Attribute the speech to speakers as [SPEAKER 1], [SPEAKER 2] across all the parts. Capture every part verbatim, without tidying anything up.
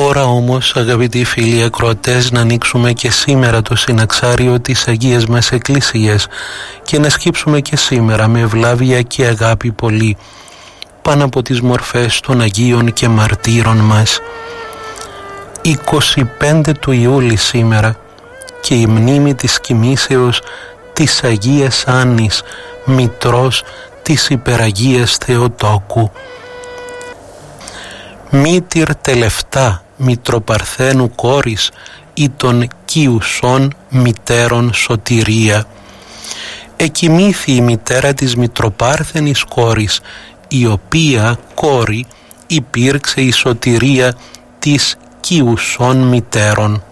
[SPEAKER 1] Ώρα όμως, αγαπητοί φίλοι ακροατές, να ανοίξουμε και σήμερα το συναξάριο της Αγίας μας Εκκλησίας και να σκύψουμε και σήμερα με ευλάβεια και αγάπη πολύ πάνω από τις μορφές των Αγίων και Μαρτύρων μας. είκοσι πέντε του Ιούλη σήμερα και η μνήμη της κοιμήσεως της Αγίας Άννης, μητρός της Υπεραγίας Θεοτόκου. Μήτηρ τελευτά Μητροπαρθένου κόρης ή των Κιουσών μητέρων σωτηρία. Εκοιμήθη η μητέρα της Μητροπάρθενης κόρης, η οποία κόρη υπήρξε η σωτηρία της Κιουσών μητέρων.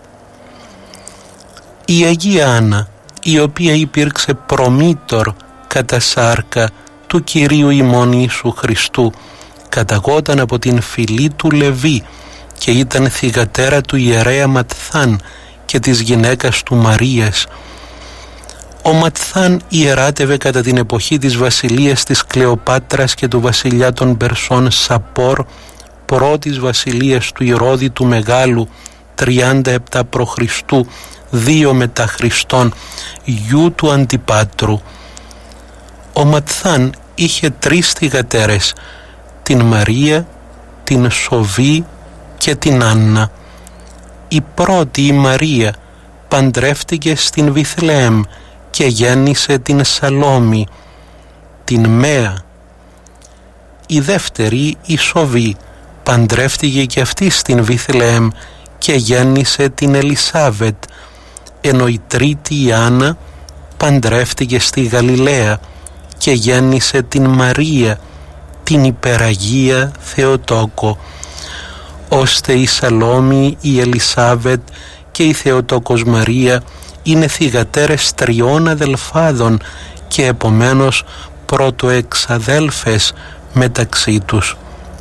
[SPEAKER 1] Η Αγία Άννα, η οποία υπήρξε προμήτωρ κατά σάρκα του Κυρίου ημών Ιησού Χριστού, καταγόταν από την φυλή του Λεβί και ήταν θυγατέρα του ιερέα Ματθάν και της γυναίκας του Μαρίας. Ο Ματθάν ιεράτευε κατά την εποχή της βασιλείας της Κλεοπάτρας και του βασιλιά των Περσών Σαπόρ, πρώτης βασιλείας του Ηρώδη του Μεγάλου, τριάντα επτά προ Χριστού, δύο μετά Χριστόν, γιου του Αντιπάτρου. Ο Ματθάν είχε τρεις θυγατέρες, την Μαρία, την Σοβή και την Άννα. Η πρώτη, η Μαρία, παντρεύτηκε στην Βιθλεέμ και γέννησε την Σαλόμη, την Μέα. Η δεύτερη, η Σοβή, παντρεύτηκε και αυτή στην Βιθλεέμ και γέννησε την Ελισάβετ, ενώ η τρίτη, η Άννα, παντρεύτηκε στη Γαλιλαία και γέννησε την Μαρία, την Υπεραγία Θεοτόκο, ώστε η Σαλόμη, η Ελισάβετ και η Θεοτόκος Μαρία είναι θυγατέρες τριών αδελφάδων και επομένως πρωτοεξαδέλφες μεταξύ τους.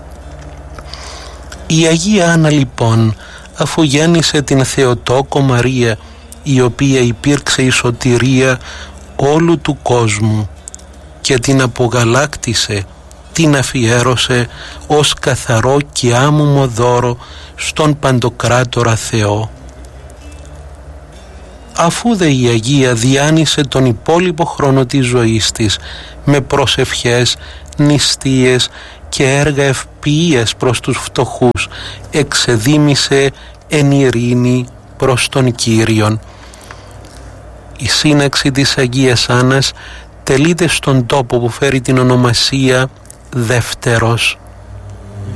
[SPEAKER 1] Η Αγία Άννα λοιπόν, αφού γέννησε την Θεοτόκο Μαρία, η οποία υπήρξε η σωτηρία όλου του κόσμου, και την απογαλάκτησε, την αφιέρωσε ως καθαρό και άμωμο δώρο στον Παντοκράτορα Θεό. Αφού δε η Αγία διάνυσε τον υπόλοιπο χρόνο της ζωής της με προσευχές, νηστείες και έργα ευποιίας προς τους φτωχούς, εξεδίμησε εν ειρήνη προς τον Κύριον. Η σύναξη της Αγίας Άννας τελείται στον τόπο που φέρει την ονομασία Δεύτερος.